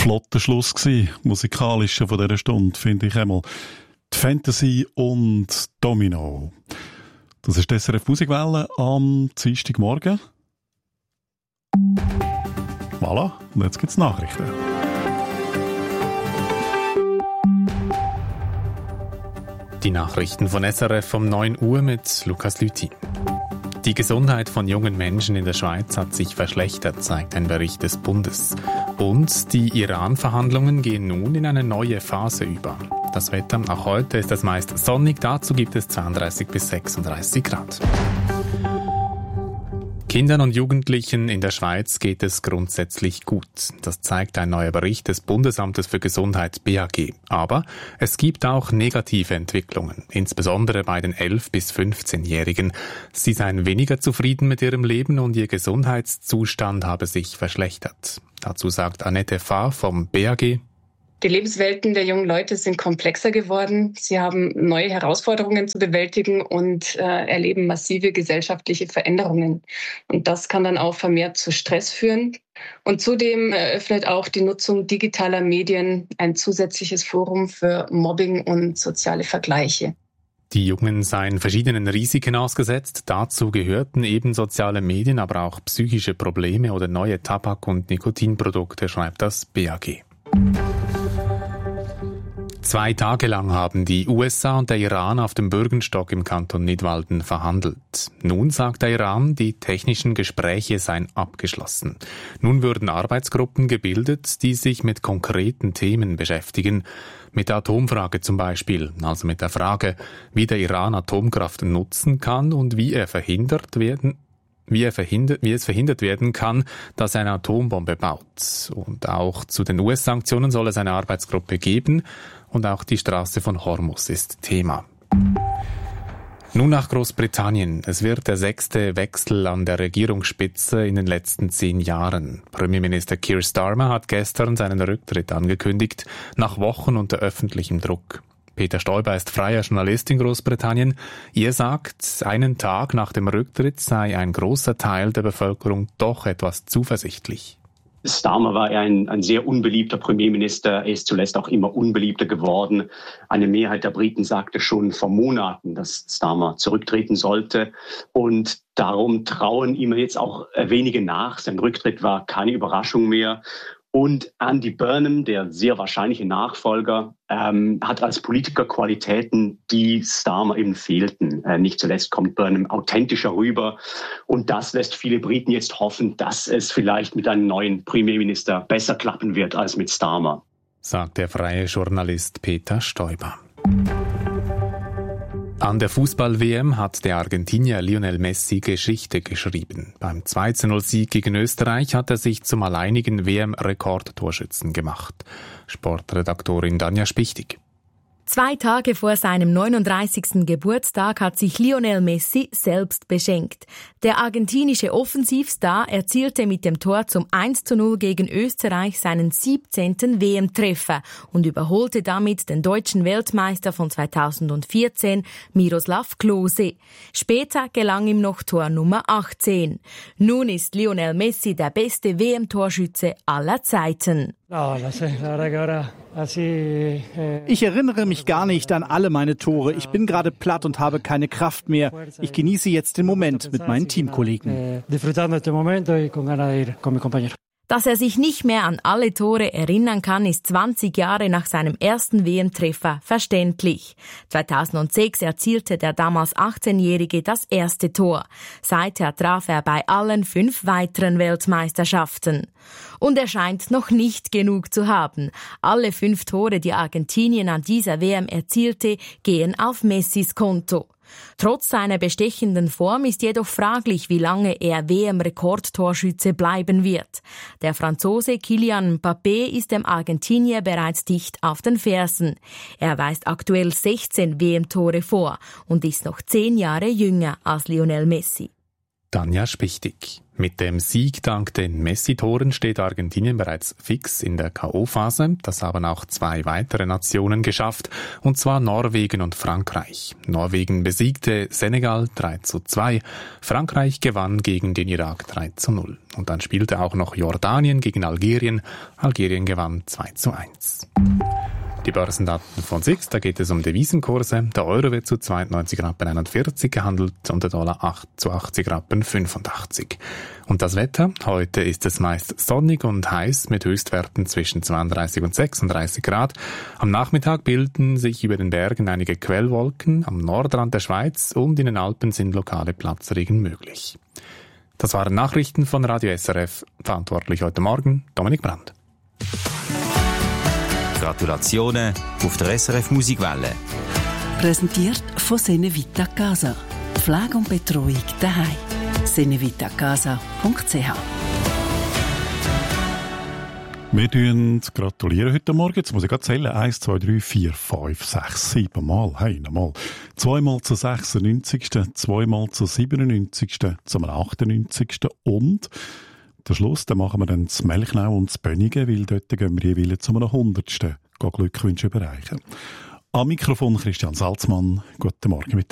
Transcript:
flotter Schluss gewesen, musikalischer von dieser Stunde, finde ich einmal. Die Fantasy und Domino. Das ist die SRF Musikwelle am Dienstagmorgen. Voilà, und jetzt gibt's Nachrichten. Die Nachrichten von SRF um 9 Uhr mit Lukas Lüthi. Die Gesundheit von jungen Menschen in der Schweiz hat sich verschlechtert, zeigt ein Bericht des Bundes. Und die Iran-Verhandlungen gehen nun in eine neue Phase über. Das Wetter, auch heute ist es meist sonnig, dazu gibt es 32 bis 36 Grad. Kindern und Jugendlichen in der Schweiz geht es grundsätzlich gut. Das zeigt ein neuer Bericht des Bundesamtes für Gesundheit BAG. Aber es gibt auch negative Entwicklungen, insbesondere bei den 11- bis 15-Jährigen. Sie seien weniger zufrieden mit ihrem Leben und ihr Gesundheitszustand habe sich verschlechtert. Dazu sagt Annette Fahr vom BAG: Die Lebenswelten der jungen Leute sind komplexer geworden. Sie haben neue Herausforderungen zu bewältigen und erleben massive gesellschaftliche Veränderungen. Und das kann dann auch vermehrt zu Stress führen. Und zudem eröffnet auch die Nutzung digitaler Medien ein zusätzliches Forum für Mobbing und soziale Vergleiche. Die Jungen seien verschiedenen Risiken ausgesetzt. Dazu gehörten eben soziale Medien, aber auch psychische Probleme oder neue Tabak- und Nikotinprodukte, schreibt das BAG. 2 Tage lang haben die USA und der Iran auf dem Bürgenstock im Kanton Nidwalden verhandelt. Nun sagt der Iran, die technischen Gespräche seien abgeschlossen. Nun würden Arbeitsgruppen gebildet, die sich mit konkreten Themen beschäftigen. Mit der Atomfrage zum Beispiel, also mit der Frage, wie der Iran Atomkraft nutzen kann und wie es verhindert werden kann, dass er eine Atombombe baut. Und auch zu den US-Sanktionen soll es eine Arbeitsgruppe geben. Und auch die Straße von Hormuz ist Thema. Nun nach Großbritannien. Es wird der 6. Wechsel an der Regierungsspitze in den letzten 10 Jahren. Premierminister Keir Starmer hat gestern seinen Rücktritt angekündigt, nach Wochen unter öffentlichem Druck. Peter Stoiber ist freier Journalist in Großbritannien. Ihr sagt, einen Tag nach dem Rücktritt sei ein großer Teil der Bevölkerung doch etwas zuversichtlich. Starmer war ein sehr unbeliebter Premierminister. Er ist zuletzt auch immer unbeliebter geworden. Eine Mehrheit der Briten sagte schon vor Monaten, dass Starmer zurücktreten sollte. Und darum trauen ihm jetzt auch wenige nach. Sein Rücktritt war keine Überraschung mehr. Und Andy Burnham, der sehr wahrscheinliche Nachfolger, hat als Politiker Qualitäten, die Starmer eben fehlten. Nicht zuletzt kommt Burnham authentischer rüber. Und das lässt viele Briten jetzt hoffen, dass es vielleicht mit einem neuen Premierminister besser klappen wird als mit Starmer, sagt der freie Journalist Peter Stoiber. An der Fußball-WM hat der Argentinier Lionel Messi Geschichte geschrieben. Beim 2:0-Sieg gegen Österreich hat er sich zum alleinigen WM-Rekordtorschützen gemacht. Sportredaktorin Danja Spichtig. 2 Tage vor seinem 39. Geburtstag hat sich Lionel Messi selbst beschenkt. Der argentinische Offensivstar erzielte mit dem Tor zum 1:0 gegen Österreich seinen 17. WM-Treffer und überholte damit den deutschen Weltmeister von 2014, Miroslav Klose. Später gelang ihm noch Tor Nummer 18. Nun ist Lionel Messi der beste WM-Torschütze aller Zeiten. Ich erinnere mich gar nicht an alle meine Tore. Ich bin gerade platt und habe keine Kraft mehr. Ich genieße jetzt den Moment mit meinen Teamkollegen. Dass er sich nicht mehr an alle Tore erinnern kann, ist 20 Jahre nach seinem ersten WM-Treffer verständlich. 2006 erzielte der damals 18-Jährige das erste Tor. Seither traf er bei allen 5 weiteren Weltmeisterschaften. Und er scheint noch nicht genug zu haben. Alle 5 Tore, die Argentinien an dieser WM erzielte, gehen auf Messis Konto. Trotz seiner bestechenden Form ist jedoch fraglich, wie lange er WM-Rekordtorschütze bleiben wird. Der Franzose Kylian Mbappé ist dem Argentinier bereits dicht auf den Fersen. Er weist aktuell 16 WM-Tore vor und ist noch 10 Jahre jünger als Lionel Messi. Tanja Spichtig. Mit dem Sieg dank den Messi-Toren steht Argentinien bereits fix in der K.O.-Phase. Das haben auch 2 weitere Nationen geschafft, und zwar Norwegen und Frankreich. Norwegen besiegte Senegal 3:2, Frankreich gewann gegen den Irak 3:0. Und dann spielte auch noch Jordanien gegen Algerien. Algerien gewann 2:1. Die Börsendaten von SIX, da geht es um Devisenkurse. Der Euro wird zu 92,41 Rappen gehandelt und der Dollar zu 80,85 Rappen. Und das Wetter? Heute ist es meist sonnig und heiß mit Höchstwerten zwischen 32 und 36 Grad. Am Nachmittag bilden sich über den Bergen einige Quellwolken. Am Nordrand der Schweiz und in den Alpen sind lokale Platzregen möglich. Das waren Nachrichten von Radio SRF. Verantwortlich heute Morgen Dominik Brandt. Gratulationen auf der SRF Musikwelle. Präsentiert von Senevita Casa. Pflege und Betreuung daheim. senevitacasa.ch. Wir gratulieren heute Morgen. Jetzt muss ich gerade zählen. 1, 2, 3, 4, 5, 6, 7 Mal. Hey, nochmal. 2 Mal zur 96., 2 Mal zur 97., zum 98. und der Schluss, dann machen wir dann das Melchnau und das Bönigen, weil dort gehen wir jeweils zu einem 100. Glückwünsche überreichen. Am Mikrofon Christian Salzmann. Guten Morgen miteinander.